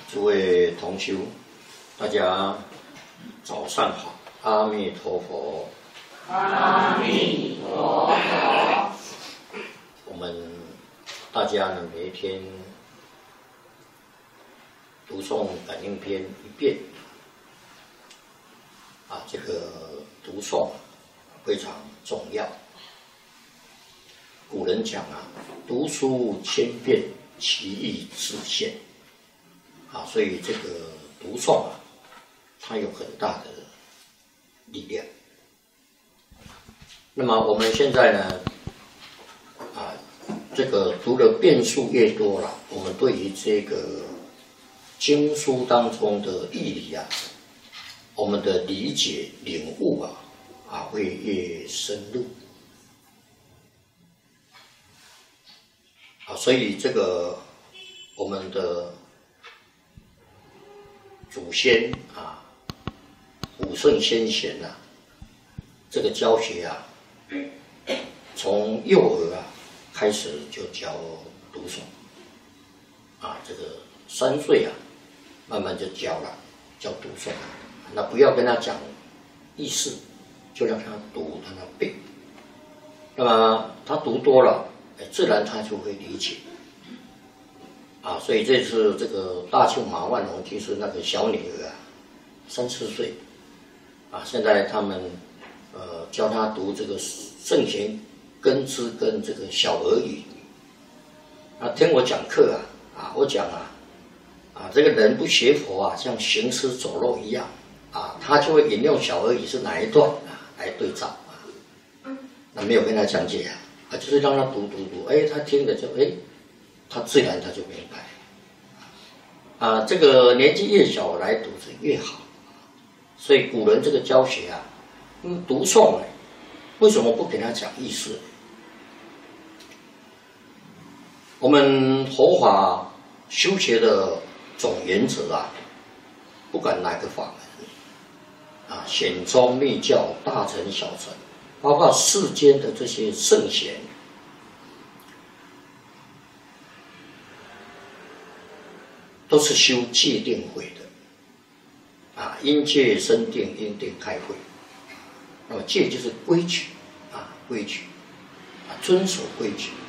诸位同修，大家早上好，阿弥陀佛。 阿弥陀佛。 我们大家呢，每一天读诵感应篇一遍，这个读诵非常重要。古人讲读书千遍，其义自现。所以这个读诵它有很大的力量。那么我们现在呢，这个读的遍数越多了，我们对于这个经书当中的义理我们的理解领悟会越深入。所以这个我们的祖先古圣先贤这个教学从幼儿开始就教读诵这个3岁慢慢就教读诵那不要跟他讲意思，就让他读，让他背。那么他读多了，自然他就会理解。所以这次这个大庆马万龙居士那个小女儿3、4岁现在他们教他读这个圣贤根知跟这个小儿语。听我讲课我讲这个人不学佛像行尸走肉一样他就会引用小儿语是哪一段来对照那没有跟他讲解就是让他读，他听了就他自然他就明白这个年纪越小来读是越好。所以古人这个教学读诵为什么不给他讲意思？我们佛法修学的总原则不管哪个法门显宗密教大乘小乘，包括世间的这些圣贤，都是修戒定慧的因戒生定，因定开慧。那么戒就是规矩遵守规矩